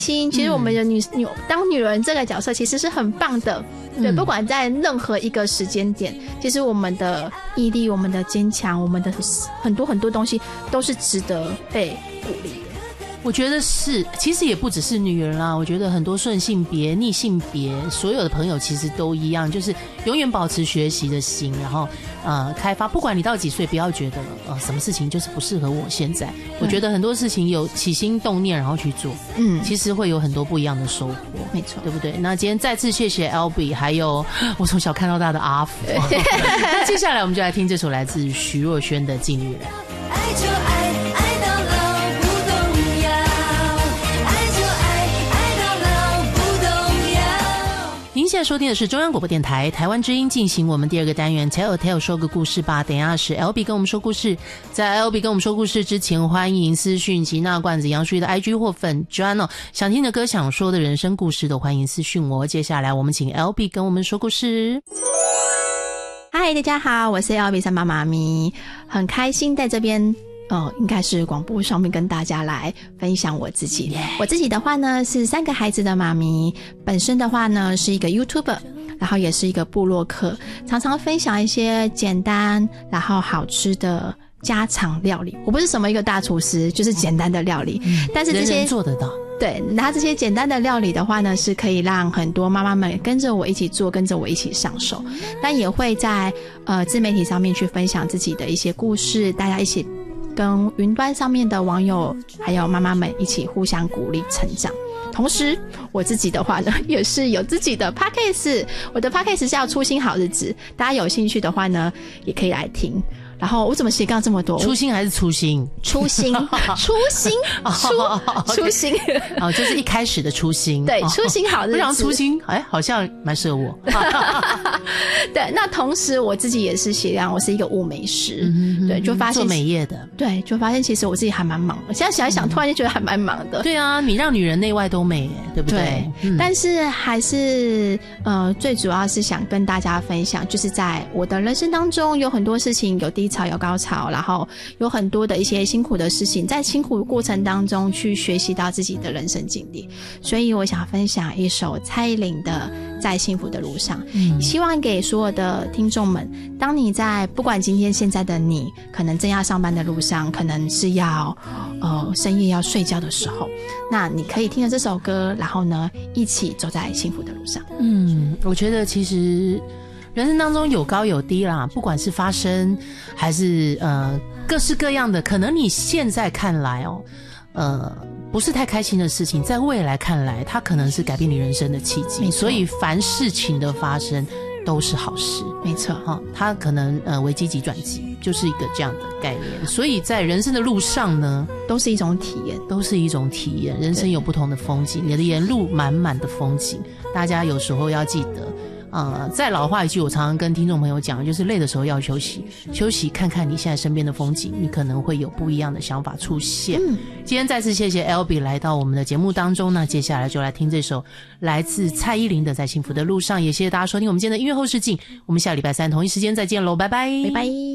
其实我们的当女人这个角色其实是很棒的，对，不管在任何一个时间点，其实我们的毅力、我们的坚强、我们的很多很多东西都是值得被鼓励的。 我觉得是，其实也不只是女人啦，我觉得很多顺性别、逆性别，所有的朋友其实都一样，就是永远保持学习的心，然后开发，不管你到几岁，不要觉得什么事情就是不适合我现在。我觉得很多事情有起心动念，然后去做，其实会有很多不一样的收获， 没错， 对不对？那今天再次谢谢 Albee， 还有我从小看到大的阿福。那接下来我们就来听这首来自徐若瑄的《尽力人》。 爱就爱，爱到老不动摇，爱就爱，爱到老不动摇。 您现在收听的是中央广播电台台湾之音，进行我们第二个单元 Tell 说个故事吧。等一下是 Albee 跟我们说故事，在 Albee 跟我们说故事之前，欢迎私讯吉娜罐子杨淑仪的 IG 或粉专哦，想听的歌、想说的人生故事都欢迎私讯我。接下来我们请 Albee 跟我们说故事。 嗨，大家好，我是 Albee 三八妈咪，很开心在这边应该是广播上面跟大家来分享我自己。我自己的话呢是3个孩子的妈咪，本身的话呢是一个 YouTuber， 然后也是一个部落客，常常分享一些简单然后好吃的家常料理。我不是什么一个大厨师，就是简单的料理，但是这些人人做得到。 对，然后这些简单的料理的话呢，是可以让很多妈妈们跟着我一起做，跟着我一起上手。但也会在自媒体上面去分享自己的一些故事，大家一起跟云端上面的网友还有妈妈们一起互相鼓励成长。同时我自己的话呢也是有自己的 Podcast， 我的 Podcast 是叫初心好日子，大家有兴趣的话呢也可以来听。然后我怎么斜杠这么多？ 初心还是粗心？初心就是一开始的初心。 对，初心好日子。 不然初心好像蛮适合我。 对，那同时我自己也是斜杠，我是一个物美师，对，就发现做美业的， 对，就发现其实我自己还蛮忙的。现在想一想，突然就觉得还蛮忙的。 对啊，你让女人内外都美，对不对？ 但是还是最主要是想跟大家分享，就是在我的人生当中有很多事情有低潮有高潮，然后有很多的一些辛苦的事情，在辛苦的过程当中去学习到自己的人生经历。所以我想分享一首蔡依林的《在幸福的路上》，希望给所有的听众们，当你在不管今天现在的你可能正要上班的路上，可能是要深夜要睡觉的时候，那你可以听着这首歌，然后呢一起走在幸福的路上。 我觉得其实人生当中有高有低啦，不管是发生还是各式各样的，可能你现在看来不是太开心的事情，在未来看来它可能是改变你人生的契机。所以凡事情的发生都是好事， 没错， 它可能危机即转机，就是一个这样的概念。所以在人生的路上呢， 都是一种体验， 都是一种体验。人生有不同的风景，你的沿路满满的风景，大家有时候要记得。再老话一句，我常常跟听众朋友讲，就是累的时候要休息，休息看看你现在身边的风景，你可能会有不一样的想法出现。今天再次谢谢 Albee 来到我们的节目当中呢，接下来就来听这首来自蔡依林的《在幸福的路上》，也谢谢大家收听我们今天的音乐后视镜，我们下礼拜3同一时间再见喽，拜拜， 拜拜。